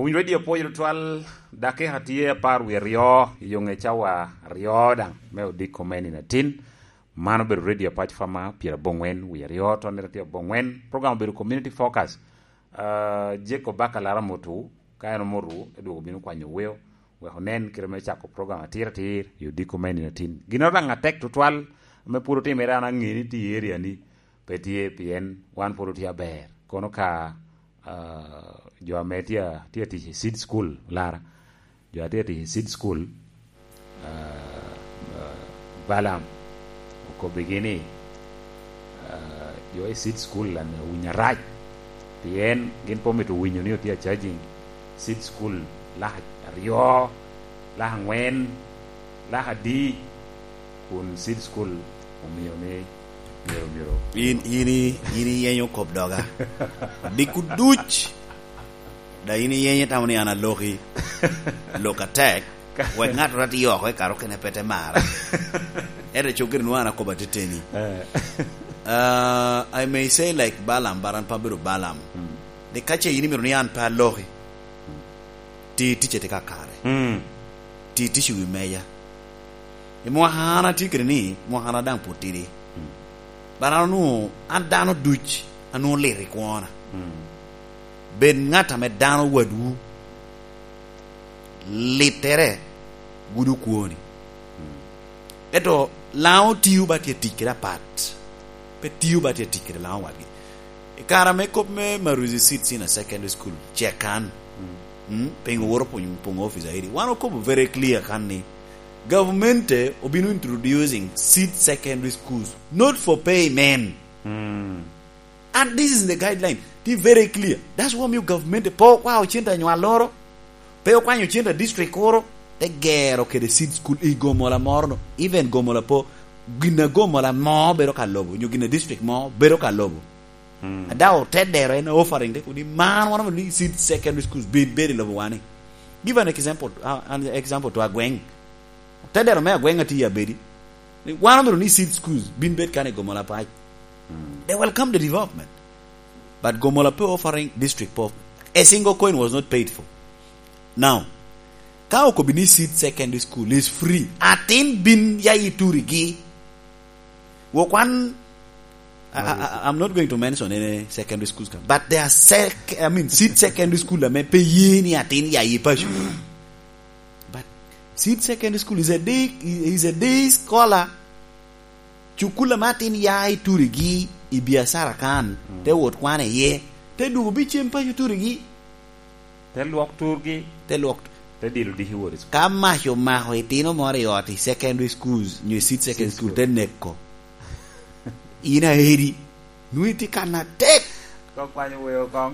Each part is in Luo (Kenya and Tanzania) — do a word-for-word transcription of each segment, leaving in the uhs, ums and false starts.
Awin radio poyo twal dake hatie par wi rio yonge chawa rio dang me odi komeni na tin mano bedo radio patch fama pira bongwen wi rio to ne radio bongwen program bedo community focus uh, Jacob Bakalara motu kaino moru edu binu kwanyo weo we honen kireme chako program atira tir yodi komeni na tin ginora ngatek to twal me puro ti merana ngini ti area ni petie pien one puro ti aber kono ka uh, jo ametia tia ti seed school lara jo atia ti seed school uh, uh, balam ko begini uh, jo seed school lan winyaraj pien gin pometo winyo ni tia charging seed school la rio la ngwen la hadi kun seed school umio ne miro miro in ini ini yenyo kopdoga dikuduch da ini yenye tamani ana loki lokatek we ngat rati yo ko karo kene pete mara ere chokir nuana ko bateteni uh I may say like Balam baran pabiru Balam mm. De kache yini miro ni an pa loki ti ti chete kakare mm. ti ti shu meya e mo hana tikre ni mo hana dang putiri mm. baranu andano duch anu lere kwana mm. Ben ngata me dano wadu litere gudu kuoni hmm. Eto lao tiu batie tikira pat pe tiu batie tikira lao wadi e kara me kop me maruzi sits in a secondary school chekan hmm. hmm? Pengo woro pon pon office ahiri one kop very clear kan ni government obinu introducing seed secondary schools not for pay men hmm. And this is the guideline. It very clear. That's what my government po kwa ochinta nywa loro. Pe kwa ochinta district koro te gero ke the seed school i gomola morno. Even gomola po gina gomola mo bero ka lobo. Nyo gina district mo bero ka lobo. Hmm. Adao te dero ena offering de kudi man one of the seed secondary schools be very lobo wani. Give an example uh, an example to Agweng. Te dero me Agweng ati ya bedi. One of the seed schools been bed kane gomola pa. They welcome the development. But Gomolape offering district pop, a single coin was not paid for. Now, Kao Kobini Seed Secondary School is free. Atin bin yai turigi. Wokwan, I'm not going to mention any secondary schools, but there are sec, I mean, Seed Secondary School, I mean, pay ni atin yai pashu. But Seed Secondary School is a day, is a day scholar. Chukula matin yai turigi ibiasara kan mm. Te wot kwane ye te du bi chempa turigi te luok turgi te luok te dilu di hiwori kama yo maho itino more yoti secondary schools new seed secondary school te neko ina heri nuiti kana tek ko kwanyo weo kong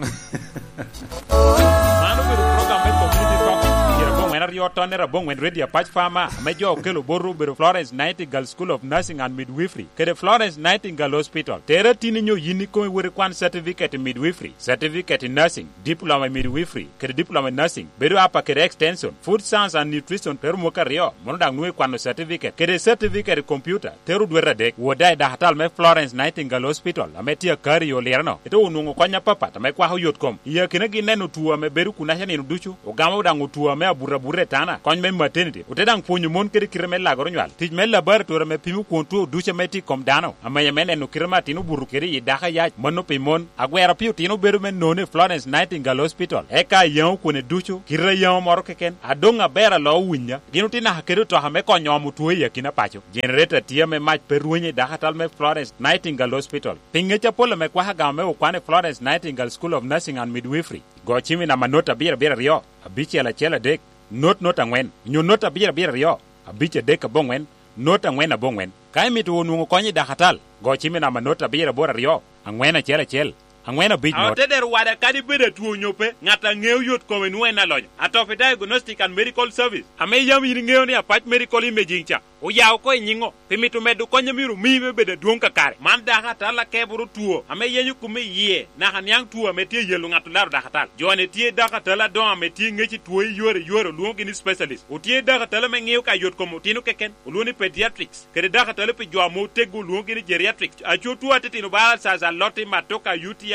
mano per program e community focus when you turn a bong when radio patch farmer major kelo boru bero Florence Nightingale School of Nursing and Midwifery ke the Florence Nightingale Hospital tera tininyo yini ko wori kwan certificate midwifery certificate in nursing diploma midwifery ke diploma nursing bero apa ke extension food science and nutrition per mo kario mono dang nuwe kwan certificate ke the certificate computer teru dwera dek wodai da hatal me Florence Nightingale Hospital ametia kario lerno eto unungo kwanya papa ta me kwa hoyotkom iya kinegi nenu tuwa me beru kuna hene duchu ogamo dang tuwa me abura bure tana kon me maternity utedang punyu mon kiri kireme la goronyal tij me laboratory me pimu kontu duche meti kom dano amaya mene no kirma tinu buru kiri yidaka ya mono pimon agwera piu tinu beru men none Florence Nightingale Hospital eka yon kone duchu kirra yon moro keken adonga bera lo winya ginu tina hakeru to hame konyo mutuwe yakina pacho generator tia me mach peruenye dahatal me Florence Nightingale Hospital pinge chapola me kwa haga me ukwane Florence Nightingale School of Nursing and Midwifery go chimi na manota bira bira rio abichi ala chela dek not not angwen nyu nota bira bira rio abiche deka bongwen nota angwen na bongwen kai mitu nungo konyi da hatal go chimi na manota bira bora rio angwena chela chel angwena big not ateder wada kadi bede tuo nyope ngata ngeu yot ko wenwe na lonyo atofe diagnostic and medical service ame yam yiri ngeu ni apach medical imaging cha o yaw ko nyingo pimitu medu konya miru mibe bede duonka kare man da hatala keburu tuo ame yenyu kume ye na hanyang tuo metie yelu ngatu laru da hatal jone tie da hatala don ame tie ngechi tuo yore yore luongi ni specialist o tie da hatala me ngeu ka yot ko mutinu keken uluni pediatrics kede da hatala pe jwa mo tego luongi ni geriatrics a chotu atitino bala sa za lotti matoka U T I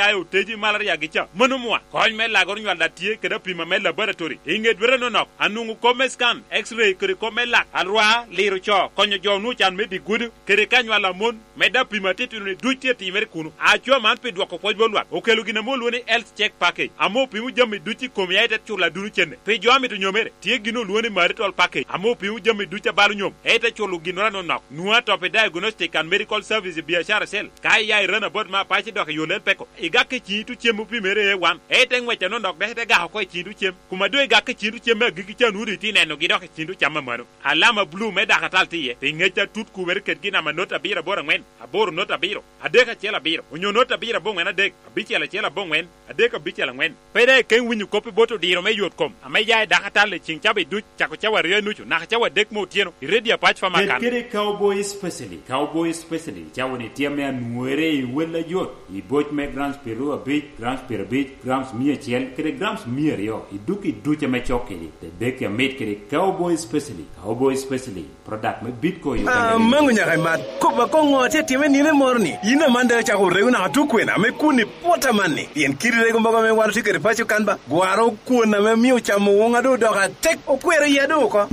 ayo teji malaria gicha monumwa kony me lagor nywal datie keda pima me laboratory inget were no nok anungu come scan x-ray kere come lak alwa liru cho konyo jo nu chan me di gudu kere kanywala mon me da pima titu ni dutie ti mer kunu a cho man pe dwoko poj bolwa okelu gina mo luoni health check package amo pimu jami duti komiaite chula dunu chende pe jo ami to nyomere tie gino luoni marital package amo pimu jami duti balu nyom ete chulu gino no nok nuwa to pe diagnostic and medical service biashara sel kai ya rana bod ma pa chi dok yolel peko igake chi tu chemu pimere wan ete ngweche no nok de ga ko chi tu chem kuma do igake chi tu chem gigi chanu ri ti neno gidok chi tu chama mano alama blue me da katal tie te ngecha tut ku wer ket gina manota bira bora ngwen abor nota biro adeka chela biro onyo nota bira bongwen adek abichela chela bongwen adeka bichela ngwen pede ken winyu kopi boto diro me yot kom amaya da katal le chingchabe du chako chawa re nuchu na chawa dek mo tieno ready patch fa makan kere cowboy especially cowboy especially chawo ne tiame anuere i wela yot i boch me grams peru a bit grams per bit grams mia chel kere grams mia yo i duki duche me chokeli te dek ya made kere cowboy especially cowboy especially product me bitcoin ah mangu nya mat ko ba ko ngote time ni ne morni ina manda cha ko reuna tukwena me kuni pota manni yen kirire go mbaga me waru tikere pacho kanba gwaro kuona me miu cha muunga do doka tek okwere yedo ko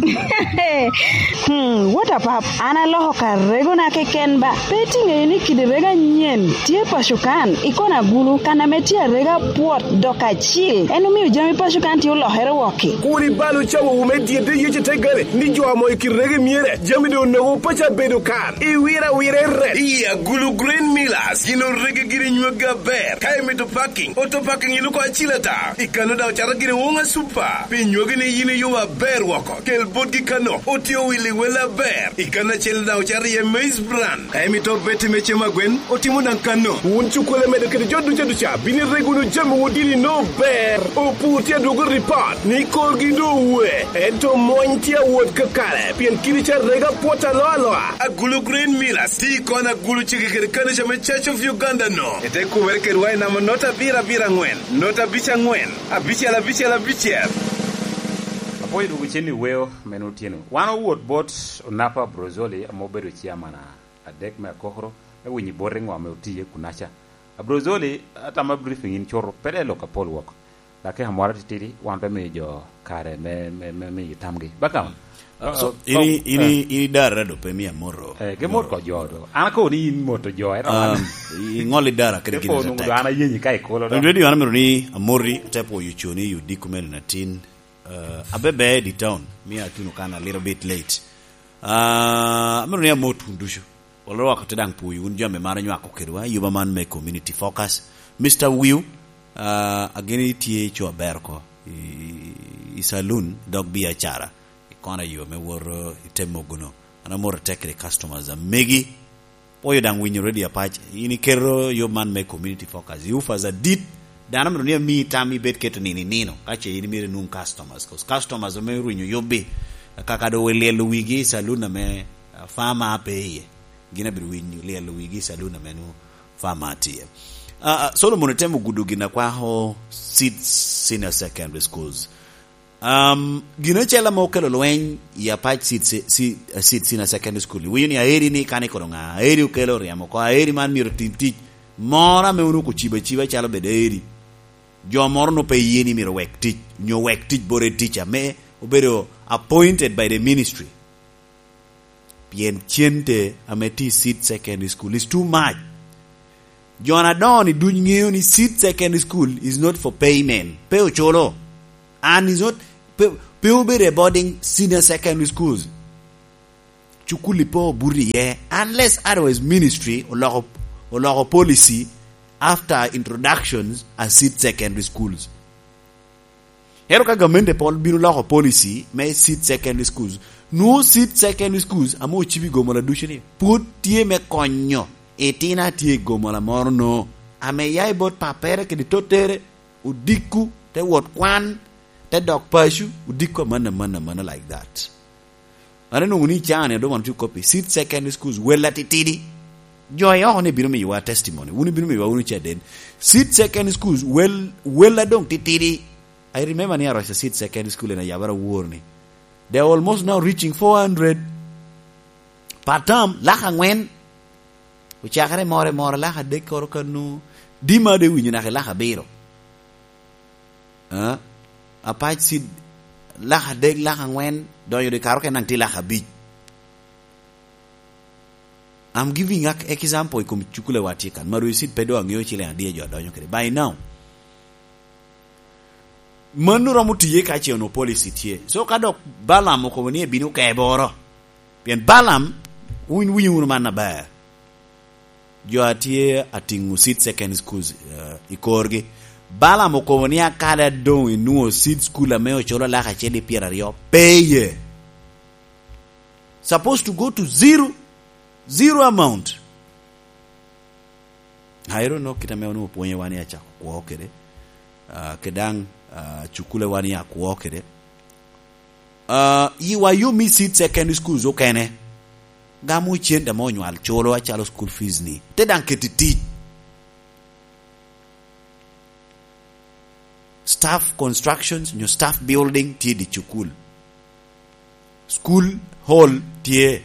hmm what up ana loho ka regona ke kenba peti ngeni kidirega nyen tie pashukan ikona gulu kana metia rega pot doka chill enu miu jami pashukan ti lo hero woki kuri balu chawo umedie de yeche tegare ni jo amo ikirege miere jami do no pacha bedo kan i wira wira red iya gulu green millers kino rege giri nyuga ber kai meto parking auto parking ilu ko achilata ikano da chara giri wonga super pi nyuga ni yini yuwa ber wako kel bodgi kano otio wili wela ber ikana chel da chara ye maize brand kai meto beti meche magwen otimu nan kano unchu kole medo kede jodu jodu cha bini regunu jamu wudini no ber oputia dogo report ni kolgi do we eto mointia wod kakale pien kiricha rega pota loa loa a gulu green millers ti kona gulu chiki kede kane chame Church of Uganda no ete kuwere kede wai nama nota bira bira ngwen nota bicha ngwen a bicha la bicha la bicha apoy dugu cheni weo menutieno wano wod bot onapa brozoli amobedo chiamana adek me kohro e winyi boringwa me utiye kunacha abrozoli atama briefing in choro pede loka pol wok lake hamwara titiri wampe me jo kare me me me, me yitamgi bakam Uh, so ini uh, ini ini dara do pe mia moro eh ke mor ko jodo ana ko ni moto jo era um ngoli dara kede kide ko no ana yenyi kai ko lo ready ana mero amori tepo yuchoni you dikumel na tin uh abebe di town mi atunu kana a little bit late uh amero ni amotu ndushu olo wakati dang puyu unja me mara nyako kedwa yuba man me community focus Mister Will uh ageni tie cho berko i saloon dog bia chara kona yo me wor itemoguno ana more take the customers and megi oyo dang win ready apart ini kero yo man me community focus you for the did dana me near me tami bet keto nini nino kache ini mere nun customers cause customers me runyo yobe kaka do wele luigi saluna me farmer ape gina bi win le luigi saluna me no farmer tie uh Solomon temu gudu gina kwa ho seed senior secondary schools. Um, gino chela mo kelo lwen ya patch sit si sit sina secondary school. Wini aeri ni kane koronga. Aeri ukelo riamo ko aeri man miro tinti. Mora me unu ko chiba chiba chala bederi. Jo moro no pe yeni miro wek teach. Nyo wek teach bore teacher me obero appointed by the ministry. Pien chente ameti sit secondary school is too much. Jona doni dunyo ni sit secondary school is not for payment. Peo cholo. And is not people be boarding senior secondary schools. Chukulipo buri ye unless otherwise ministry or law or law policy after introductions and sit secondary schools. Here ka government pol binu law policy may sit secondary schools. No sit secondary schools amo chibi gomola dushini. Put tie me konyo etina tie gomola morno ame yai bot papere ke ditotere udiku te wot kwan that dog pashu udiko mana mana mana like that. I don't know when you can I don't want to copy sit secondary schools well at it tidi. Joy on a bit your testimony. Wouldn't be me when you then sit secondary schools well well I don't tidi. I remember near us a sit secondary school in a Yabara warning. They're almost now reaching four hundred per term. Lahang when which are more more laha dekorkanu Dima de winyo na ke laha biro. Uh, Apach sid laha deg laha ngwen donyo de karo ke nang ti laha bij. I'm giving an example kum chukule watikan. Maru sid pedo ang yo chile ang dia jo donyo kere. By now, manu ramu tiye kache ono policy tiye. So kadok Balaam mo ko ni binu kay boro. Bien Balaam win win win man na ba. Jo atie atingu sit second schools uh, ikorgi. Balaam mo ko ni akala don inu sit school ameo cholo la kache de piera rio. Pay. Supposed to go to zero. Zero amount. I don't know kita meo no ponye wani ya chako kuokere. Uh, kedang uh, chukule wani ya kuokere. Uh, iwa yu mi sit secondary schools okene. Gamu chenda monyo al cholo wa chalo school fees ni. Tedang ketiti. Staff constructions, new staff building tie di chukul. School hall tie.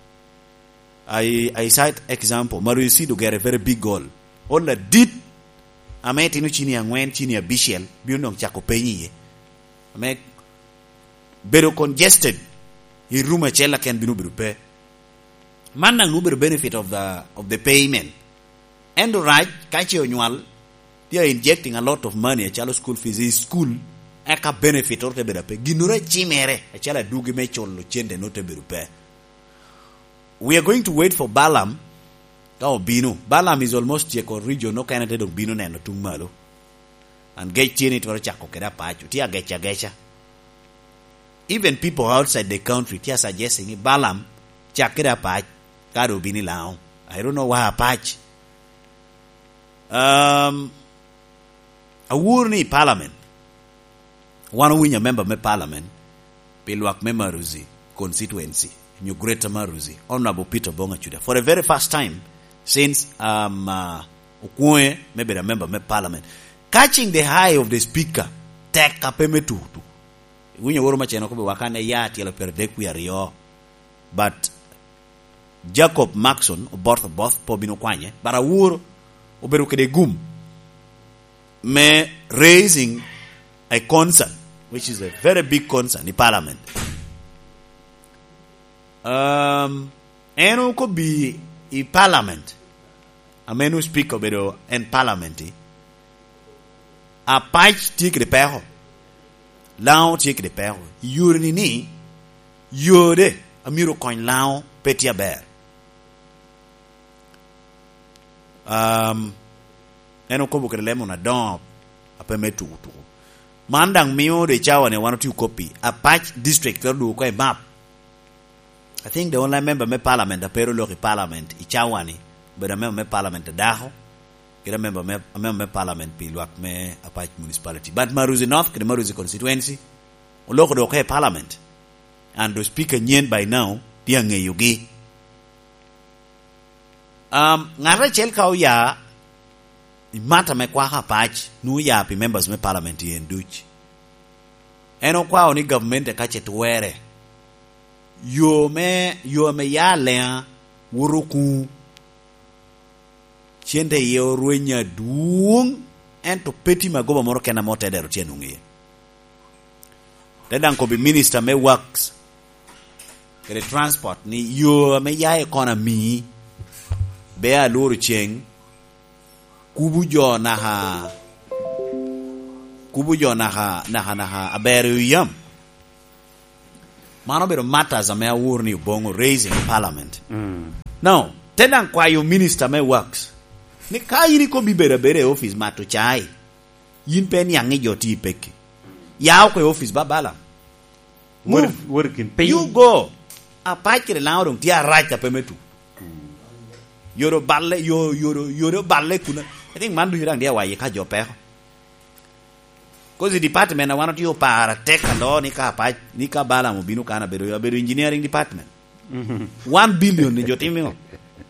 I I cite example. Maru si do get a very big goal. All the did ameti no chini angwen chini ya bishel biunong chako penyi ye. Amek bedo congested. He room a chela can binu birupe. Man nang no benefit of the of the payment. And right, kachi annual, they are injecting a lot of money a chalo school fees is school. Eka benefit or te bedape. Ginure chimere a chala dugi me cholo chende no te birupe. We are going to wait for Balaam. Oh, Bino. Balaam is almost Jeko region. No kind of Bino nano tung malo. And get chini to chako kera pachu. Tia gecha gecha. Even people outside the country, tia suggesting Balaam chakera pach. Karo bini lao. I don't know why patch. Um, a wurni parliament. One win a member me parliament. Pilwak Memaruzi constituency. New Greater Maruzi, Honorable Peter Bongachuda, for the very first time since um uh, Ukwe, maybe remember me parliament, catching the eye of the speaker, tek kapeme tu tu. Winyo woro macheno ko wakane yati ala per deku ya rio, but Jacob Maxon both both po bino kwanye, bara wuro oberu kede gum me raising a concern, which is a very big concern in parliament. Um, eno ko bi i parliament. Amenu speak obedo en parliament. A pach tik de perro. Lao tik de perro. Yuri ni yode amiro coin lao petia bear. Um, eno ko bu lemo na don apemetu tu. Mandang mio de chawa ne one or two copy. A patch district do ko map. I think the only member me parliament, the pero loki parliament, ichawani, but a member me parliament daho, get a member me a member me parliament pilwak me Apache municipality. But Maruzi North, the Maruzi constituency, or local okay parliament, and the speaker nyen by now, diange yugi. Um, ngara chel kao ya, imata me kwa Apache, nu ya pi members me parliament yen duch. Eno kwa oni government kache tuwere. Yo me yo me ya le wuruku chende yo ruenya duong ento peti magoba moro kena mota dero tienungi dedan ko be minister me works kere transport ni yo me ya economy be a luru cheng kubu jo na ha kubu jo na ha na ha na ha aberu yam Manobero matters ame awurni bongo raising parliament. Mm. Now, tendang kwa yo minister me works. Ni kai ni ko bibere bere office mato chai. Yin pen yang e joti peki. Yaw ko office babala. Work working pay. You go. A paikere laudong tia right apemetu. Yoro balle yo yoro yoro balle kuna. I think mandu hirang dia waye ka jope. Cause the department I want to para tech and all nika pa nika bala mo binu kana beru ya beru engineering department. Mm-hmm. One billion ni jotimi ngo.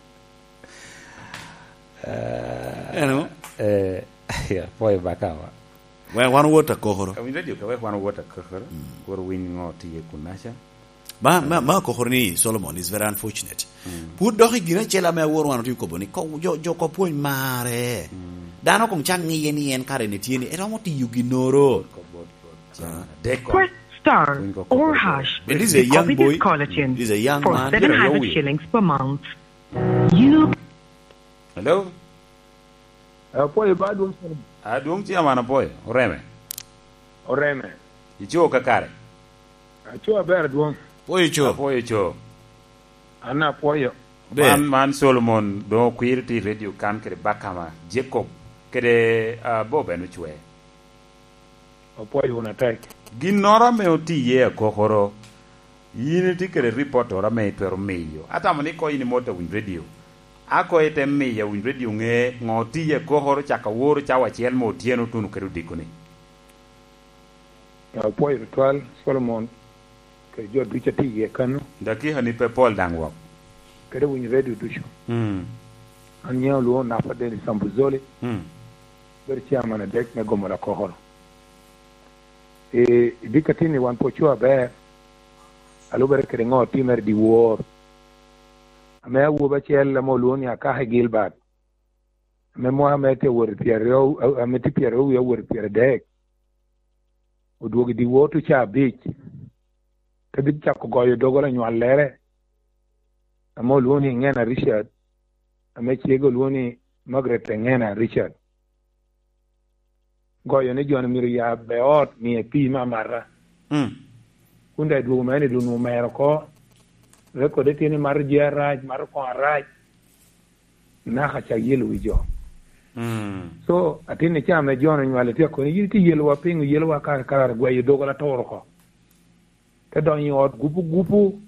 You know? Eh, yeah, boy bakawa. Well, one water kohoro. Kami radio kawe one water kohoro. Koro win ngo tiye kunasha. Ba ma ma kohoro ni Solomon is very unfortunate. Put dohi gina chela me wor one to ko boni ko jo jo ko point mare. dano kong chak ngiye ni en kare ne tieni eromo tiyo gi noro. Press star or hash But this is a to young copy boy. this caller tune This is a young for man. seven Yeah, hundred yeah, shillings per month. You Hello? Poi bado Adung chia mana poe, oreme. oreme. Icho kakare. Acho ber duong. Poyo cho. Poe cho. Ana poyo. Be. Man man Solomon do kwirti radio kan kere bakama Jacob kere uh, bobe no chwe. Poyo una tek. Ginora me oti ye kokoro. Yini ti kere report ora me twero meyo. Ata mani ko ini mota win radio. Ako ete meyo win radio nge ngoti ye kokoro chaka woro chawa chiel mo tieno tunu kere dikoni. Poyo twal Solomon ke jo ducha ti ye kanu. Daki hani pe Paul dangwa. Kere win radio dusho. Mm. Anya luo na fade ni sambuzole. Mm. Ber chiama na dek me gomo la kohoro. E dikatini wan pochua ber. Alo ber kere ngo timer di war. Me wo ba chiel la mo luo ni akahe Gilbert. Me mo amete wor piero amete piero yo wor piero dek. Uduogi di war tu cha beach. Kabit cha ko goyo dogola nywal lere. Amo luo ni ngena Richard. Ame chiego luo ni Margaret ngena Richard. Goyo ne John Miri ya beot mi e pi mamara. Mm. Kunda duogo mene du numero ko. Reko de tiene mar jeraj, mar ko araj. Na ha cha yelu ijo. Mm. So atine cha me John nywale ti ko ni yiti yelu wa pingu yelu wa kar kar goyo dogo la toro ko. Te don yot gupu gupu.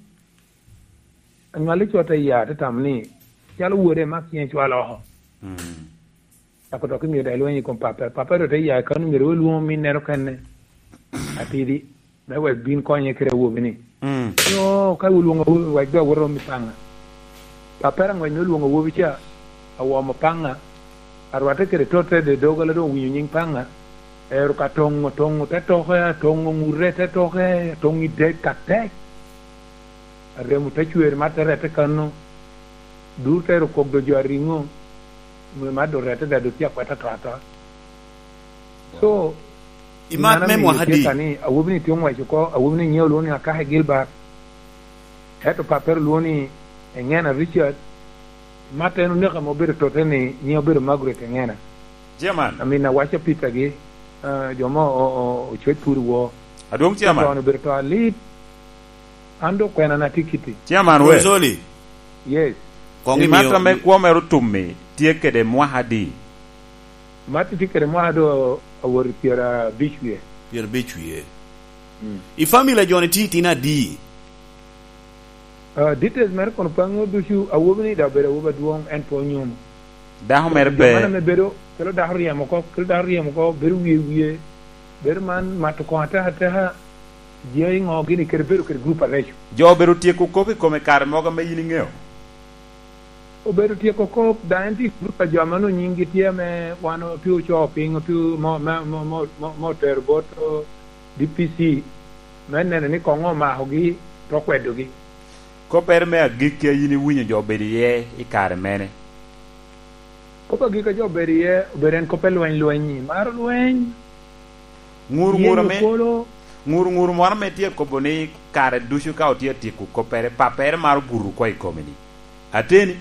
Nywale chota ya te tamni. Chalo wore makien chwalo ho. Mm. Ako to kimi da lwenyi kon papa papa do ya kanu mi ro luo mi nero kanne atidi na we bin konye kre wo bini Mm. yo ka wo luo wo wa do woro mi panga papa ra ngwe no luo wo bi cha awo mo panga arwate kre tote de dogala do winyu nying panga er ka tongo tongo te to ha tongo murre te to ha tongi de katek are mu te chuer matere te kanu dur te ro ko do jaringo me mado rete da do tia kwata tata so Imat me mo hadi. Kani awubni ti ngwa ko awubni nyew lo ni aka Gilbert eto paper lo ni engena Richard mate no ne ka mo ber to tene nyew ber Margaret engena Chairman. amina wacha pita gi jomo o o chwetur wo Adung chairman. no ber to ali ando kwena na tikiti Chairman we. Zoli. yes Kongi Imatra me mi. kwa meru tumme tieke de mwahadi. mati tikere mo ado awor piera bichwe Yer bichwe. I family Johnny Titi na di. Uh, details mer kon pango dusu awobni da bere woba duong en po nyum Da ho mer mana me be. bero kelo da hariya mo ko kelo da hariya mo ko beru wiye wiye ber man mat ko ata ata ha je ngo gini ker beru ker group arrange Jo beru tieku kopi come kar moga me yini ngeo. o beru tie ko ko da enti group a jamano nyingi tie me wano piu shopping piu mo mo mo mo mo ter bot D P C men ne ni ko ngo ma hogi to kwedo gi Ko per me agike yini winyo jo beri ye i kar mene. ko ba gi ka jo beri ye beren ko pelwen lwenyi mar lwen Ngur ngur me. Polo, Ngur ngur mor me tie ko boni kar dushu ka otie tiku ko per pa per mar guru ko i komeni. Ateni.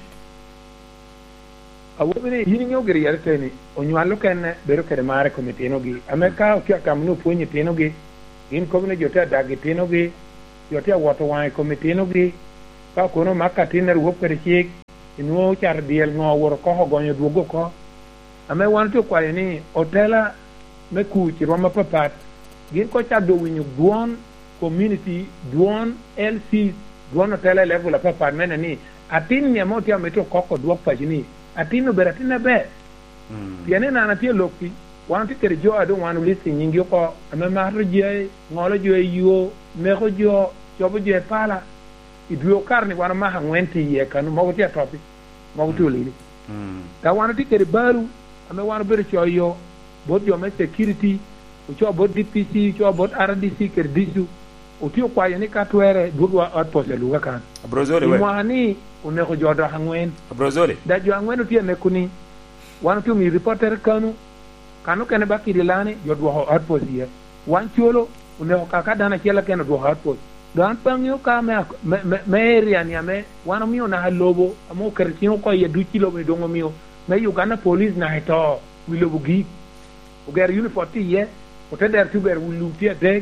awobini yini ng'eyo gir yar teni onywalo kene bero kede mare kome tino gi ameka okia kamnu puonyi tino gi gin komne jote adagi tino gi jote awoto wang'e kome tino gi ka kono maka tiner wuok kede chik inuo char diel ng'o woro koho gonyo duogo ko ame wan to kwayo ni otela me kuchi roma papat gin ko chak do winyo duon community duon L C duon otela level a papat mene ni atin nyamo tia meto koko duok pachini atino ber atino ber tiene nana tie loki wan ti kere jo ado wan lisi nyingi ko ame mahro je ngolo jo yo meko jo jobo je pala iduo karni wan ma hangwenti ye kanu mo ti topi mo ti olili ta wan ti kere baru ame wan ber cho yo bod jo me security o cho bod D P C cho bod R D C kere disu o ti kwa ye ni katwere dugo at pose luga kan Brozole we. mwani uneko jodo hangwen Brozole. da jo angwen tie mekuni wan tu mi reporter kanu kanu kene bakiri lani yo do hot posi wan cholo ne ka ka dana chela kene do hot posi dan pangyo ka me me area ni ame wan mi na halobo amo kertino ko ye du kilo me dongo mi me Uganda police na heto wi lobo gi o ger uniform ti ye o te der tu ber wi lu ti de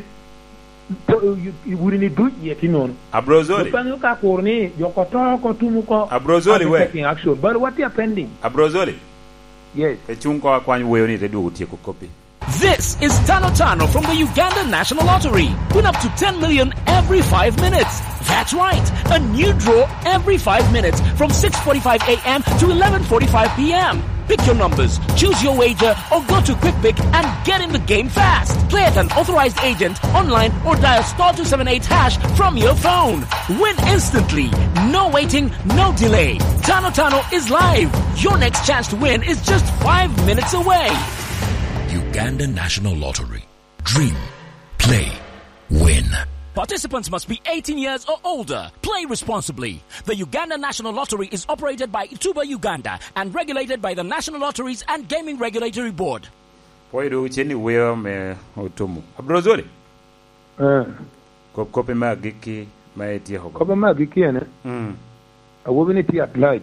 i wuri ni du ye ti non Abrozoli pangyo ka korni yo ko to ko tumu ko Abrozoli we taking action but what is pending Abrozoli yes e chunko kwa wewe ni te du ti ko copy. This is Tano Tano from the Uganda National Lottery. Win up to ten million every five minutes. That's right. A new draw every five minutes from six forty-five a.m. to eleven forty-five p.m. Pick your numbers, choose your wager, or go to QuickPick and get in the game fast. Play at an authorized agent, online, or dial star two seven eight hash from your phone. Win instantly. No waiting, no delay. Tano Tano is live. Your next chance to win is just five minutes away. Uganda National Lottery. Dream. Play. Win. Participants must be eighteen years or older. Play responsibly. The Uganda National Lottery is operated by Ituba Uganda and regulated by the National Lotteries and Gaming Regulatory Board. Poido cheni wewe me otomo. Abrozoli. eh Kop kope ma giki ma etie hogo. ko ma giki ene Mm. awobi ni ti apply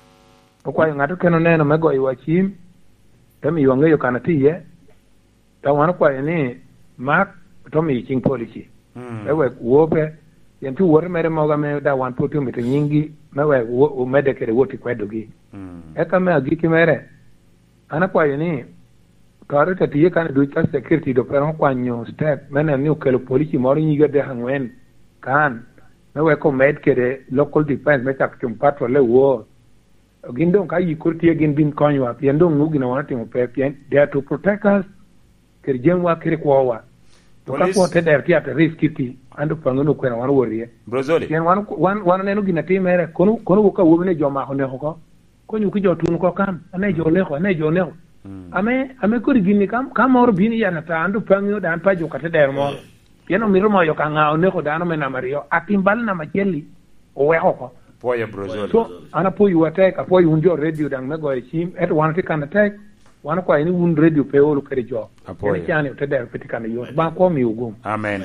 o kwa ngato keno neno mego iwa chim tami yonge yo kana ti ye ta wan kwa ni mak to mi ching policy Mm. ewe wope yentu wor mere moga me da wan potu mi to nyingi mewe o mede kere woti kwedo gi Mm. e ka me agiki mere ana kwa ni kare ta ti ye kana do ta security do pero kwa nyo step mena ni o kelo policy moro nyiga de hangwen kan mewe ko med kere local defense me tak tum patrol le wo gindo ka yi kurti gin bin konyo ap yendo ngugi na wan timo pe pien they are to protect us kere jemwa kere kwa wa to ka ko te der ti at risk ti ando pangono kwena wan worie Brozoli. yen wan wan wan nenu gina ti mere kono kono ko wo ne joma ho ne ko ko nyu ki jotun ko kan ane jo le ko ane jo ne ame ame ko gini kam kam or bini ya na ta ando pango dan pa jo ka te der mo yeno miro mo yo ka nga ne ko dano me na mario atimbal na macheli o we ko Poya Brozoli. so ana po yu attack apo yu njo radio dang na go e chim et wan ti kan attack wan ko ni un radio pe o kere jo Apo ni chane te der peti kan yo ba ko mi ugum Amen.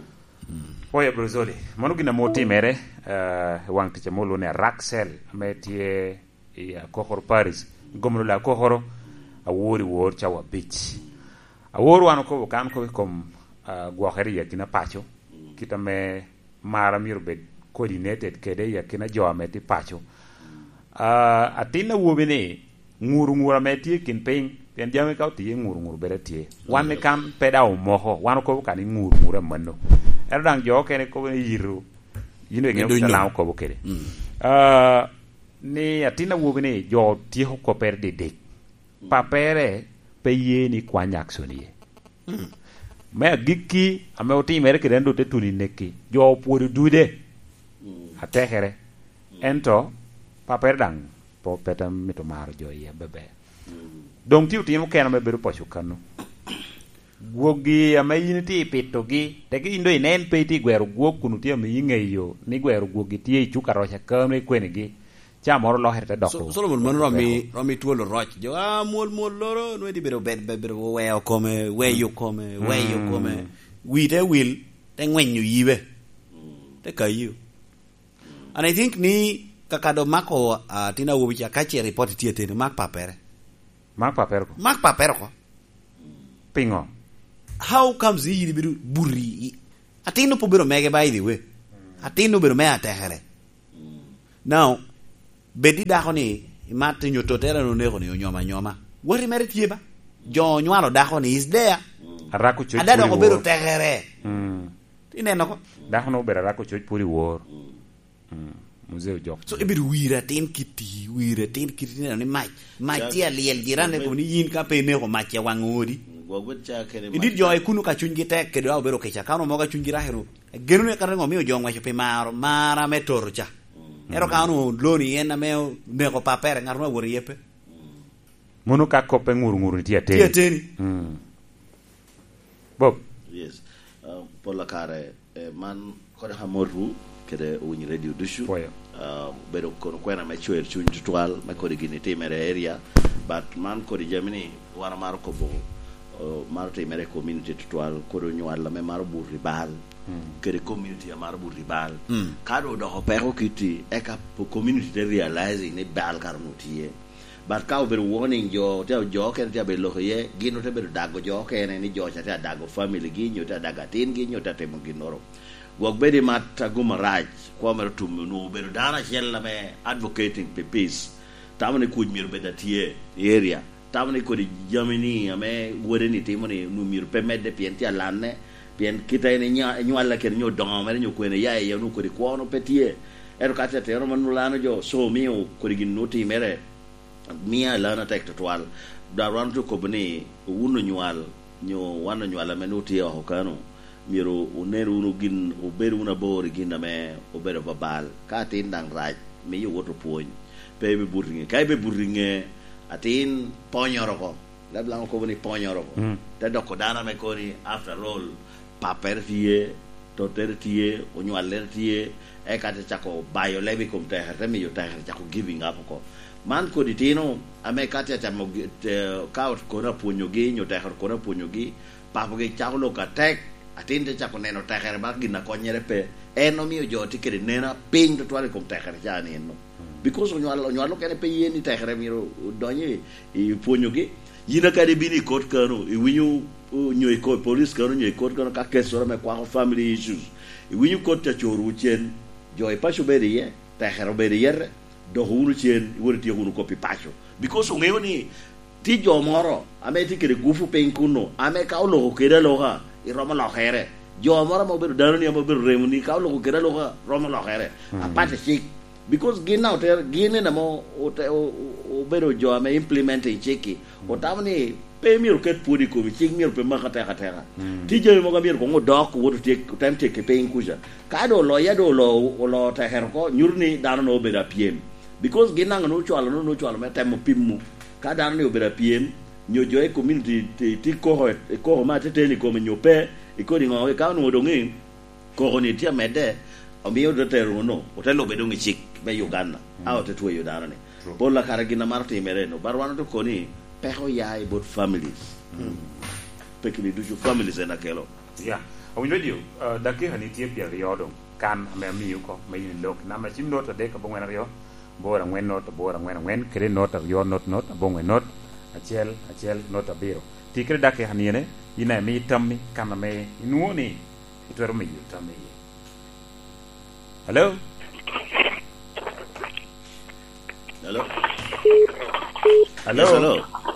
Poya Brozoli. Manu gina moti mere uh, wang tiche molo ne Raxel metie ya kohor Paris. Gomlo la kohoro awori wor chawa beach. Awori wanu ko kan ko kom uh, guaheri ya kina pacho. Kita me mara mirbed coordinated kede ya kina jo ameti pacho. Uh, atina wobene nguru ngura meti kin ping pen jame ka ti nguru nguru bereti wan ne kan peda o moho wan ko kan nguru ngura manno er dang jo kene ko yiru yino ngi ko law ko kede uh ni atina wobene jo ti ko per de de papere pe yeni kwa nyaksoni me giki ame oti mere kede ndo te tuli neki jo puru dude atekere ento paper dang po petam mito mar jo ye bebe dong tiu timo kena me beru posho kanu guogi ame yiniti pito gi te gi indo inen pe ti gweru guog kunu ti ame yingeyo ni gweru guogi ti chuka rocha kame kwene gi cha moro lo herte dokko Solomon man romi romi tuolo roch jo ah mol mol loro no di beru bed beru weo come weyo come weyo come we te will te ngwenyu yibe te kayu and I think ni kakado mako uh, tina wubicha kachi report tiete ni mak papere mak papere ko mak papere ko pingo how comes he biru buri atino po biro mege by the way atino biro me atehere now bedi da ko ni imate nyoto tera no neko ni nyoma nyoma wori mere tieba jo nywalo da ko ni is there arako chuch adado ko biro tehere mm tineno ko da ko bero arako chuch puri wor mm museo jok so ibiru wira tin kiti wira tin kiti ni mai mai tia liel jirane ko ni yin ka pe ne ko mache wangodi Indeed, joy kunu ka chungi tek ke do bero ke cha kanu mo ka chungi rahero genu ne karengo mi jo ngwa pe maro mara metorcha ero kanu loni ena me ne ko papere ngarno wori yepe munu ka ko pe ngur ngur ti ateni ti ateni mm Bob yes pola kare man ko da hamoru kede woni radio dushu uh bedo ko kwena me choer chun tual me ko gini temere area but man ko di jamini wana mar ko bo mar temere community tual ko do nyual me mar burri bal kede community mar burri bal kado do ho pero kiti e ka community de realizing ne bal karnutie but ka bedo warning jo te jo ken te be lo ye gino te bedo dago jo ken ni jo ta dago family gi nyo ta daga tin gi nyo ta temo ginoro wok bedi mat gumaraj ko mer tum no bedo dana chella me advocating for peace tamane kuj mir beda tie area tamane ko di jamini ame wore ni timoni no mir pe medde pienti alane pien kita ene nya nyalla ken nyo don mer nyo ko ene ya ya no ko di ko no petie ero kata te ro manulano jo so mio ko di noti mere mia lana tek toal da ran to ko bani uno nyual nyo wana nyuala menuti ho kanu miro uneru unu gin uberu una bor gin me ubero babal ka tin dang raj mi yo woto poñ pe be burringe kay be burringe atin poñoro ko la blanco ko boni poñoro ko te dokko dana me ko ni after all paper tie to ter tie o nyualer tie e ka te chako bayo lebi kom te ha mi yo te ha chako giving up ko man ko ditino ame ka te chamo ka ko na poño gi nyo te ha ko na poño gi pa ko ge chako lo ka tek atinde chako neno tekere ba gina konyere pe eno mio joti kere nena ping to twale kom tekere jani no because onyo onyo kene pe yeni tekere miro donye i ponyoge yina kade bini court kanu i winyu nyoy ko police kanu nyoy court kanu ka kesora me kwa family issues i winyu court ta choru chen joy pasho beri ye tekere beri yer do hunu chen wurti hunu ko pi pasho because ngeyoni ti jo moro ame ti kere gufu penkuno ame ka lo kere lo ha i roma lo khere jo mara mo bedo dano ni mo bedo remuni ka lo kera lo roma lo khere aparte chik because gina hotel gine na mo o o bedo jo ame implementing chiki o tamni pe mi ket pudi ko mi chik mi pe ma kata kata ti je mo ga mi ko ngodok wo te time te ke pe inkuja ka do lo ya do lo lo ta her ko nyurni dano no bedo piem because gina no cho ala no no cho ala me temo pimmu ka dano ni bedo piem nyo joe community ti ti ko ko ma te te ni ko nyo pe i ko ni ngo ka no do ngi ko ni ti amede o mi o do te ro no o te lo be do ngi chik be Uganda a o te tu yo dana ni por la cara gina marti mereno barwana to ko ni pe ho ya i bot families pe ki ni du families na kelo ya o ni dio da ke hani ti pe yo do kan me mi ko me ni lok na ma chim no to de ka bo ngena yo bo ra ngwen no to bo ra ngwen ngwen kre no to yo not not bo ngwen not achel achel nota biro tikre dake haniene ina mi tammi kana me nuoni itoro mi tammi hello hello hello hello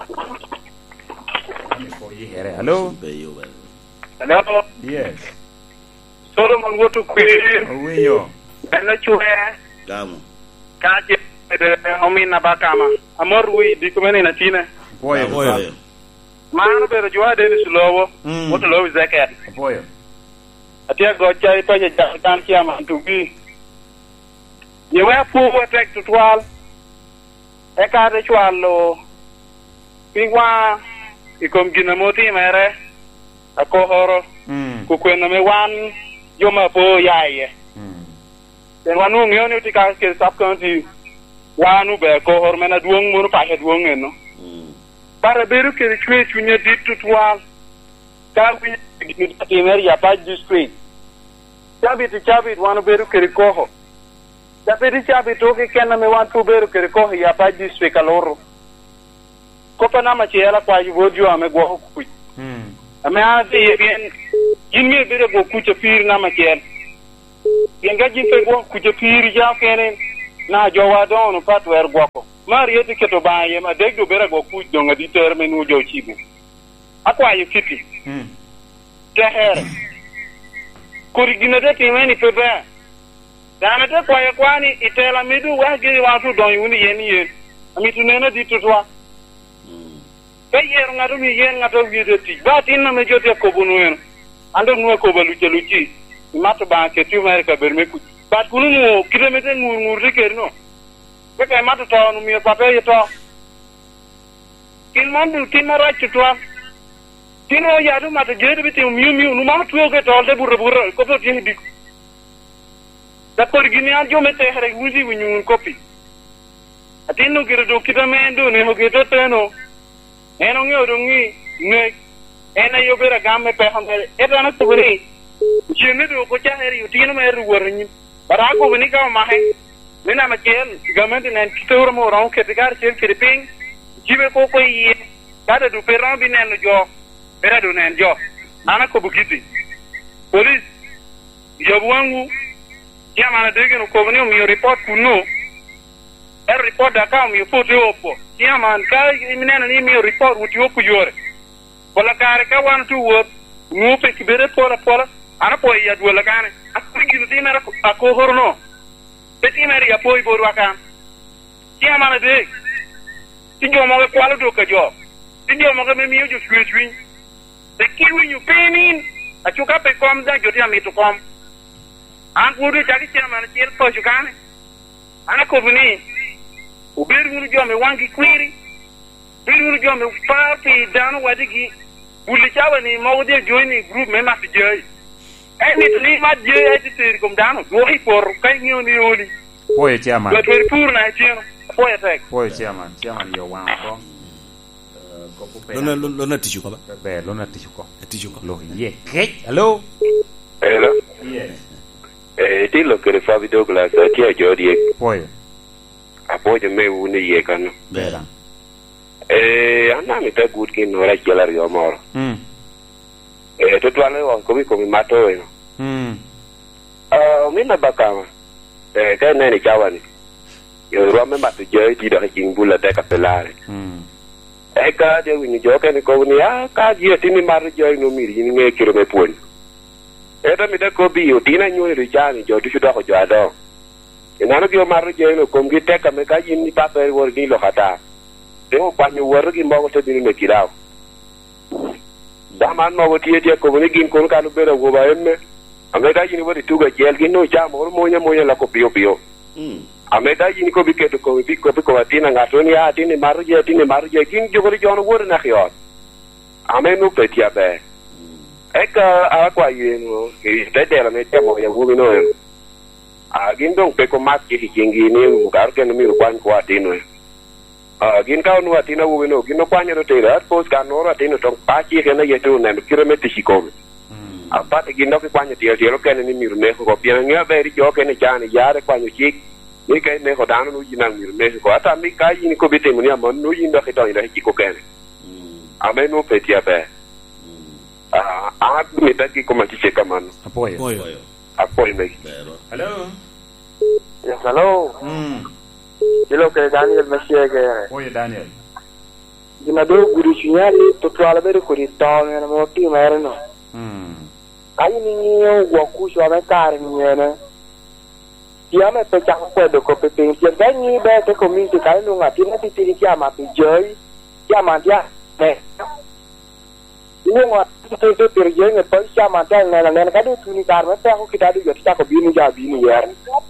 hello hello yes Solomon wotu kwe owiyo bella chuwe gamu kaje de omi na bakama amor wi di kumene na tina boyo boyo mano bero jwa de ni sulowo wotu lowi zakat boyo atia go chai pa je kan kiama tugi ye wa pu wa tek to twal e ka de chwalo piwa ikom gina moti mere ako horo ku kwena me wan yoma po yaye den wanu ngio ni tika ke sap county wanu be ko hor mena duong munu pa he duong eno para beru ke chwe chunya dit tutwa ka wi ni timer ya pa district chabi ti chabi wanu beru ke ko ho chabi ti chabi to ke kenna me wan tu beru ke ko ya pa district aloro ko pa na ma chela kwa yu bodio ame go ku ame a de bien yin me bere go ku chapir na ma chen yenga jinte go ku chapir ja kenen na jowa don pat wer gwako mar yeti keto baye ma degdo bere go ku donga di terme nu jo chibu akwa yu kiti mm teher kuri ginade timeni pebe dana te kwa kwani itela midu wagi watu don yuni yeni yen amitu nena di tutwa pe yer ngado mi yen ngado gide ti ba tinna me jote ko bunuen ando nuwe ko balu cheluchi imatu ba ke tu mer ka berme ku bat kunu mo kilomete ngur ngur dikerno be ka matu to no mi pa pe to kin mandu kin mara chutwa tino ya do mata jede biti miu miu nu ma tuo ke tolde burra burra ko to ti dik da por gini an jo mete hare wuzi wunyun kopi atino kire do kita mendo ne ho ke to teno eno ngi do ngi ne ena yo bera gamme pe hamere eta na tuguri jene do ko cha heri utino me ru warni bara ko bini ka ma he mena ma kel gamente nen kitoro mo ron ke tigar chen kiriping jibe ko ko yi kada du peran bi nen jo era do nen jo ana ko bukiti police jobu wangu ya mana dege no ko bini mi report kuno er report da ka mi foto opo ya man ka iminen ni mi report wuti opo yore wala kare ka wan tu wot ngupe kibere pola pola ana po ya duala kane akuri ni mera ko horno beti meri ya poi boru akan ya mana de tinjo mo ko ala do ka jo tinjo mo ko me mi jo swi swi de kiwi you penin achuka pe kom da jo dia mi to kom an gudu jadi tia mana tiel po jukane ana ko buni uberu ni jo me wangi kwiri biru ni jo me party dano wadigi buli chawa ni mo de join ni group me ma fi joy eh ni ni ma joy e ti sir kom dano do hi por kai ni oni oni Poye chairman. do to pur na tieno poye tek Poye chairman, chairman yo wan ko. Lona lona tishu ko ba. Be lona tishu ko. Tishu ko. Lo ye. Hey, hello. Hello. Yes. Eh ti lo ke fa video class ti a jodi. Poye. Apoje me uni ye kan. Bera. Eh ana mi ta good kin no ra kela yo moro. Mm. Eh to twale wa ko mi ko mi mato e no. Mm. Ah mi na bakama. Eh ka ne ni chawani. Yo ro me matu je ti da kin bula ta kapelare. Mm. Eh ka de wi ni jo ke ni ko ni a ka ji ti ni mar jo no mi ni nge kiro me pon. Eh ta mi da ko bi yo ti na nyu ri cha ni jo tu da ko jo ado. Inano ki mar jo no kom gi te ka me ka ji ni pa pe wor ni lo khata. De o pa ni wor gi mo to ni me kirao. Da man mo ti ti ko ni gin ko ka lu bere go ba emme. Ameda yini wadi tuga jel gi no cha mo mo nya mo nya la ko pio pio. Mm. Ameda yini ko biketo ko bi ko ko atina ngato ni atini maru je atini maru je kin jo ko jono wor na khio. Ame no petia be. Eka akwa yino e tete la mete mo ya wubi no. A gin dong pe ko mat ki kingi ni gar ke no mi kwan ko atino. A gin ka no atina wubi no gin no kwan yo te ra pos ka no atino tong pa ki ke na yetu na kilomita shikomi. Apate gindo ke kwanyo tiel tiel ke ni miru ne ko pia ngia beri jo ke ne jani yare kwanyo chik ni ke ne ko dano nu jina miru ne ko ata mi kai ni ko bite munia mon nu jindo ke to ina ki ko ken ame no petia be ah a mi ta ki ko ma ti cheka man apoyo apoyo apoyo me hello yes hello mm dilo ke Daniel Messier ke oye Daniel dina do guru chinyali to twala bere ko ri to ne mo ti mere no mm ai ni wo ku so ba kar ni ne ya me pe cha ko do ko pe pe ti ga ni be te community ka no nga ti na ti ti ki ama pe joy ya ma dia ne ni mo ti te te per je ne pe cha ma ta ne ne ka do tu ni kar me pe ko ki ta do yo ti ta ko bi ni ja bi ni yer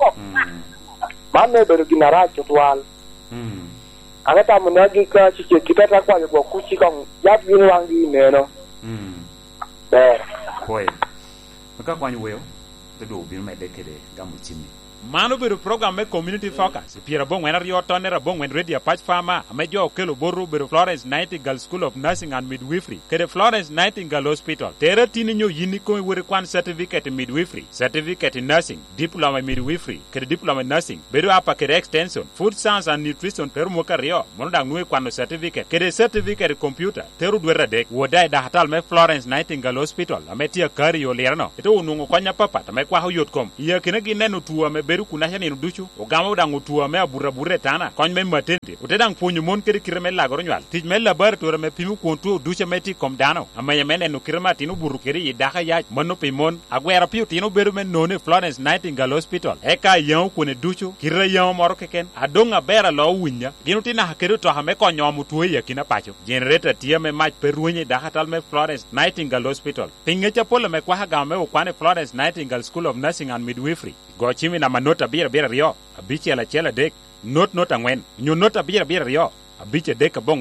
ma me be ro ginara cho twal mm aga ta mo na gi ka chi chi ki ta kwa yo ku chi kong ya bi ni wang gi ne no mm eh Poye. Maka kwanyu weo. Tedo bi me dekede gamu chimi. Mano beru program me community focus. Piera bon wena rio tonera bon wen radio patch farmer. Amejo kelo boru beru Florence Nightingale School of Nursing and Midwifery. Kede Florence Nightingale Hospital. Tera tini nyo yini ko were kwan certificate in midwifery, certificate in nursing, diploma in midwifery, kede diploma in nursing. Beru apa kede extension, food science and nutrition teru moka rio. Mono dang nwe kwano certificate. Kede certificate in computer. Teru dwera dek. Wodai da hatal me Florence Nightingale Hospital. Ametia kari yo lerano. Ito unungo kwanya papa. Tame kwa huyot kom. Iya kene ginenu tuwa me beru kunasha ni duchu o gamo dangu tuwa me abura burre tana kon me matende o te dang punyu mon kede kireme la goro nyal tij me laboratory me pimu kontu duche meti kom dano amaya mene no kirema tinu buru kede yidaka ya mano pimon agwera piu tinu beru men none Florence Nightingale Hospital eka yon kune duchu kirre yon moro keken adonga bera lo winya ginu tina hakeru to hame ko nyomu tuwe yakina pacho generator tia me mach perunye dahatal me Florence Nightingale Hospital pinge chapole me kwa haga me ukwane Florence Nightingale School of Nursing and Midwifery go chimi na manota bira bira rio abiche la chela dek not not angwen nyu nota bira bira rio abiche dek bongwen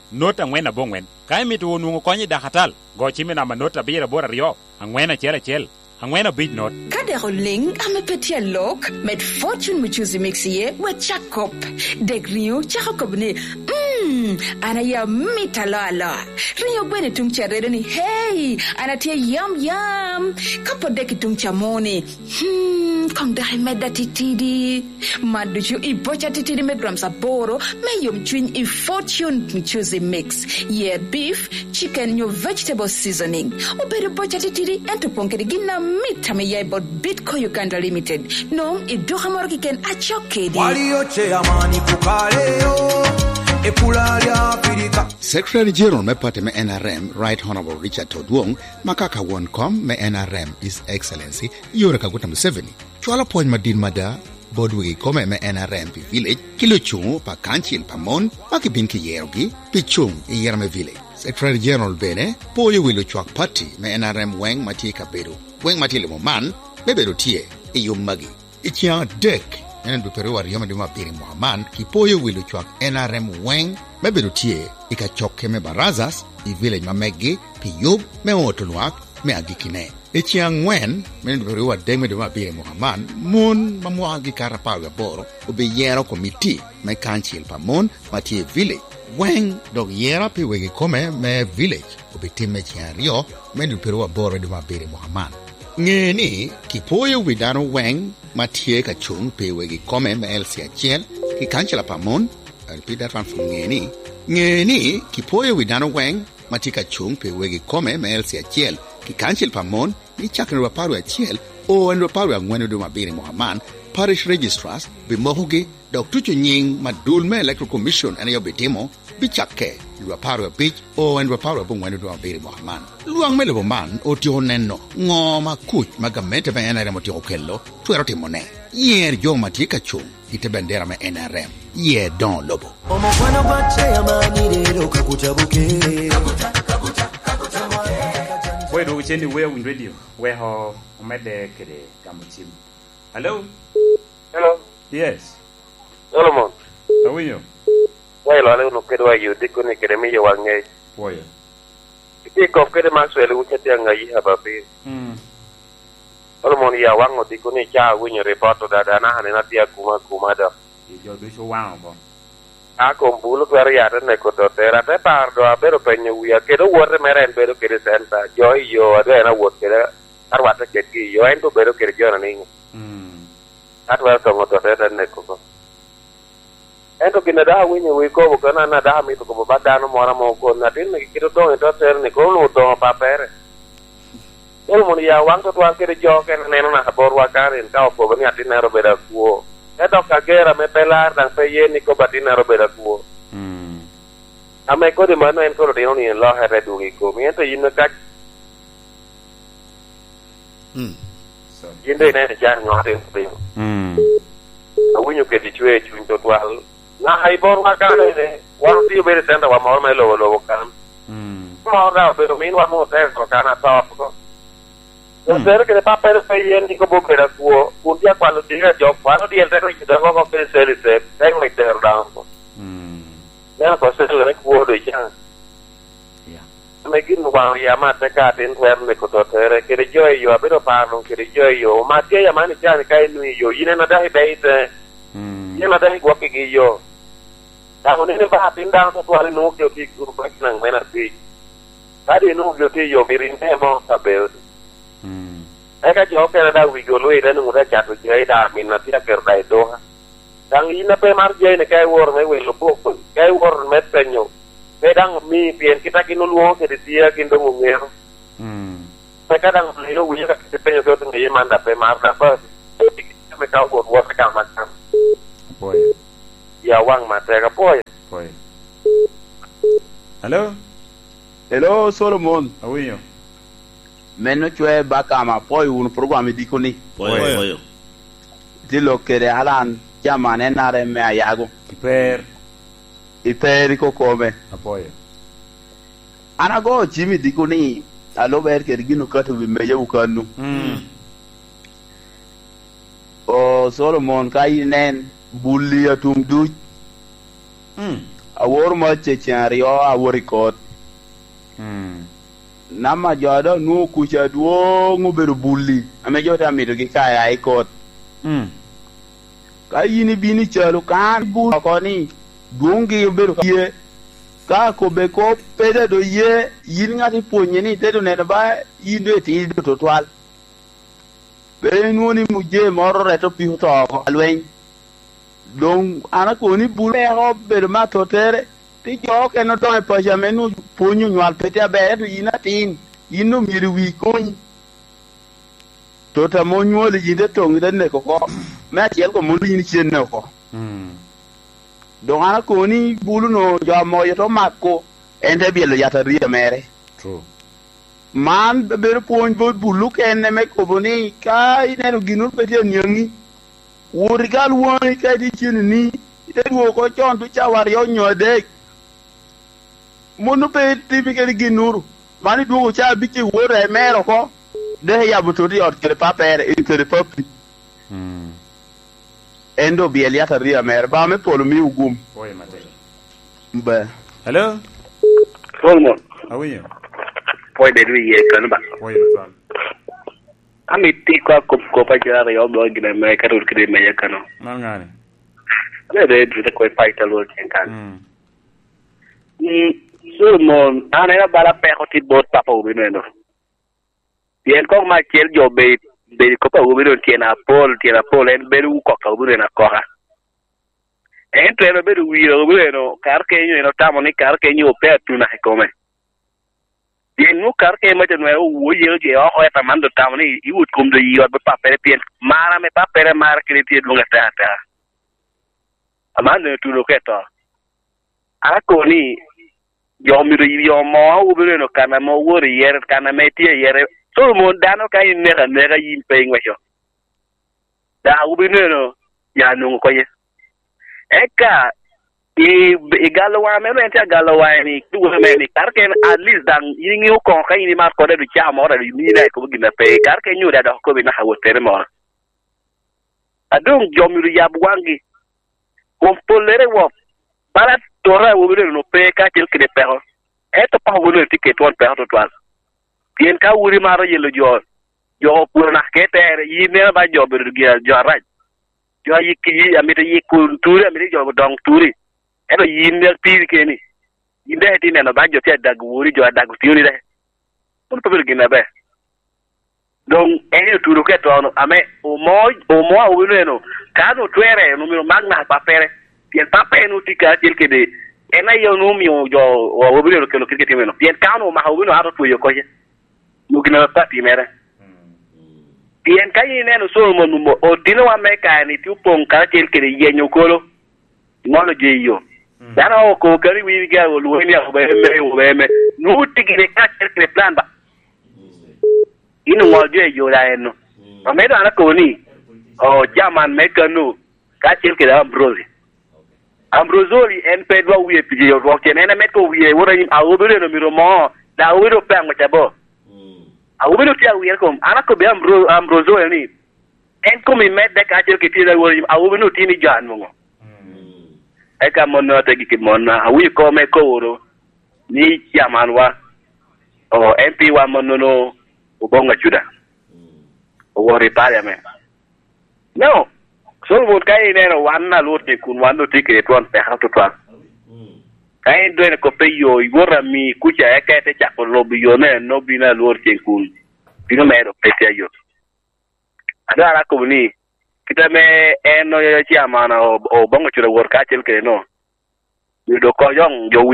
nota ngwena bongwen kai mitu wonu konyi dakatal go chimina manota bira bora rio angwena chele chele angwena big not kada rolling amepetia lock met fortune mchuzi mixie we chakop degrio chakop ni mm ana ya mitalala rio gwene tungcherere ni hey anatia yum yum kapo deki tungchamoni hmm kom dai meda titidi maduchu ibocha titidi me gram saboro me yum twin i fortune mchuzi mix yeah beef chicken your vegetable seasoning obere bocha titidi ento ponkeri gina mita me yai bot Bitco Uganda Limited no idoha morgi ken achokedi walioche amani kukaleo epulalia Afrika Secretary General me pate me N R M Right Honorable Richard Todwong makaka won kom me N R M His Excellency Yoweri Kaguta Museveni chwala pony madin mada bodwi kome me N R M pi village kilo chung pa kanchil pa mon makibin ki yerogi pi chung i yerme village Secretary General bene poyo wilo chwak party me N R M weng mati kaberu weng mati le man beberu tie i yum magi ichia dek enen du peru war yoma duma piri muhammad ki poyo wilo chwak N R M weng beberu tie ika chokke me barazas i village mamegi pi yub me otulwak me agikine ichia ngwen enen du peru war deng me duma piri muhammad mun mamuagi karapal boro ube yero komiti me kanchil pa mon mati village weng dog yera pi wegi kome me village ubitime chiario mendu peruwa boro de mabere muhammad ngeni kipoyo widano weng matie ka chung pi wegi kome me elsia chiel ki kanchela pamon repeat that one from ngeni ngeni kipoyo widano weng matie ka chung pi wegi kome me elsia chiel ki kanchel pamon ni chakre wa paru chiel o en wa paru ngwenu de mabere muhammad parish registrars be mohugi dok tuchu nying madul me electoral commission ene yo betimo bichake lwa paro beach o en lwa paro bongwenu do abiri muhammad luang mele boman o ti oneno ngoma kuch magamente be N R M ti okello tuero timone yer jo matika chu ite bendera me N R M ye don lobo omofano bache amani lero kakutabuke kakuta kakuta kakuta boy do chendi we win radio we ho omede kede kamuchim hello hello yes Solomon how are you Wai lo ale no kedo ayu diko ne kede mi yawange. Boy. Ti ko kede maswele uchete ngai haba be. Mm. Solomon ya wango diko ne cha winyo report da da na hane tia kuma kuma da. Ijo du so wango bo. A ko mbulu kwere ya ne ko to tera te par do abero penyo wiya kedo wore meren bedo kede senta. Yo yo ade na wot kede arwata kedi yo ento bedo kede jona ningi. Mm. Atwa ko to tera ne ko. Ento kina da winyo we ko ko na na da mi to ko bada no mora mo ko na tin ni kiro do to ter ni ko lu do pa pere el mo ya wang to wan kere jo ken ne no na bor wa karin ka ko bani atin na ro beda kuo eto ka gera me pelar dan fe ye ni ko batin na ro beda kuo mm ame ko de mano en ko de no ni lo ha re du ko mi ento yin ka mm so yin de ne ja no ate pe mm a winyo ke di chwe chun to twal na hai bor wa ka ne wa ti be senda wa mo me lo lo kan mm mo ra pero min wa mo te ko kana top ko yo ser que de papel fe yen di ko bo pera kuo un dia quando ti ga job quando di entra ki da ko pe se se ten me ter down mm na ko se le kuo do ya ya me gin wa ya ma te ka ten wer me ko to tere ke de yo yo pero pa no ke de yo yo ma te ya mani ja ka nu yo ine na da be te mm ine na da ko ke yo Ako nene ba tindang sa tuwali nung yo ti kurubak nang menarti. Tadi nung yo ti yo mirinte mo sa bel. Hmm. Eka jo kera da wigolo ida nung da chat wigay da min na tia kerda ito ha. Dang ina pe marjay ne kay wor me welo bokon. Kay wor met penyo. Pedang mi pien kita kinuluong ke tia kindo ngero. Hmm. Peka dang lino wiya ka penyo ko tung ye manda pe marda pa. Me ka wor wor ka makam. Boy. Ya wang mateka boy. Boy. Hello? Hello Solomon. How are you? Meno chwe baka ma boy un program dikoni. Boy boy. Dilo kere alan chama ne nare me ayago. Iper. Iper ko kome. Apoy. Ana go Jimmy dikoni. Alo ber kere gino katu bi meje ukanu. Mm. O Solomon kai nen bulli atum du mm awor mo che chario awori kot mm nama jodo nu kucha duo ngubero bulli ame jota mito gi kaya ai kot mm ka yini bini chalo kan bu ko ni dungi bero ye ka ko be ko pede do ye yin ngati ponye ni tedo ne ba yinde ti do to twal be nuoni muje moro reto pi to ko alwen don ana ko ni bule ho be ma to tere ti jo ke no to e pa jamenu ponyu nyal pete be do yina tin yinu miri wi kun to ta mo nyoli yinde to ngi ne ko ko ma tiel ko mo yin chen ne ko mm don ana ko ni bulu no jo mo yeto makko ende bielo yata ria mere true man beber point bod bulu ken ne me ko boni ka ine no ginur pete nyangi wori gal woni ka di chin ni ite wo ko chon tu chawar yo nyode monu pe tibi ke ginur mani du cha bi ki wore mero ko de ya buto di ot ke papere inter papi mm endo biel yata ria mere ba me polo mi ugum oye mate ba hello Solomon how are you poi de lui ye kan ba oye son ami ti ko ko ko pa jara yo do gina me ka ru kire me yakano mangani le de de ko pa ita lo kan mm mm Solomon ana na bala pe ko ti bot papa u bino yen ko ma kel jo be be ko pa u bino tiena pol tiena pol en be u ko ka u bino na ko ha en treno be u wi u bino kar ke nyo no tamo ni kar ke nyo pe tu na ko me yen nu kar ke ma no wo ye je o ho ta mando tamo ni i wut kum do yi ba pa pe pien mara me pa pe mara ke ti du ngata ta amane tu lo ke to ara ko ni yo mi ri yo mo u bino no kana mo wo ri yer kana me ti yer so mo dano ka in ne ne ga yin pe ngwa da u bino no ya nu ko ye eka i i galowa me me ta galowa ni tu me ni karke at least dan yingi ko ka ni mar ko de cha mo ra ni na ko gina pe karke nyu da ko bi na ha wotere mo adung jomiru ya buwangi ko polere wo para tora wo bi no pe ka tel ke de pero eto pa wo no ticket won pe to twal yen ka wuri maro yelo jo jo pur na ketere yine ba jo bir gi jo raj jo yiki amite yikun turi amite jo dong turi eto yine pir keni yinde ti ne no ba jo te dag wuri jo dag turi de pun to bir gi na be donc e turu ke to no ame o mo o mo o no no ka no twere no mi magna pa pere yen pa pe no tika tel ke de ena yo no mi o jo o bi no ke no ke ti meno yen ka no ma o bi no ato to yo ko je no gina pa ti mere yen ka yin no so mo no o dino wa me ka ni ti pon ka tel ke de yen yo ko lo mo lo je yo dana o ko kari wi ga o lo ni o be me o be me no tiki de ka tel ke plan ba inu ngolje yo la eno amedo ana ko ni o jaman mekano ka tel ke da Ambrose Ambrosoli en pedwa wi pije yo ro ken ena metko wi e wora yim awobere no miro mo da wiro pe ngotabo awobere ti awi kom ana ko be Ambro Ambrosoli ni en ko mi met de ka tel ke ti da wora yim awobere no ti ni jan mo e ka mon no te gi mon na awi ko me ko woro ni jaman wa o M P wa mon no ubonga juda wori parliament no so mo kai ne no wanna lote kun wando tike ton pe hatu twa kai do ne ko pe yo igora mi kucha eka te cha ko lobi yo ne no bina lote kun bino me do pe te yo ada ara ko ni kita me eno yo chi amana o bonga juda wor ka tel ke no ni do ko yong yo